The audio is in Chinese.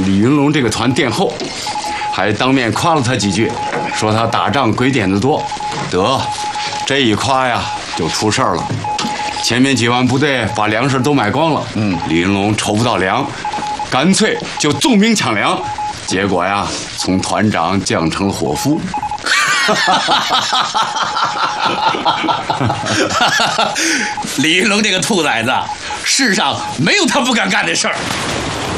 李云龙这个团殿后，还当面夸了他几句，说他打仗鬼点子多。得，这一夸呀，就出事儿了。前面几万部队把粮食都买光了，李云龙筹不到粮，干脆就纵兵抢粮，结果呀，从团长降成了伙夫。 李云龙这个兔崽子，世上没有他不敢干的事儿。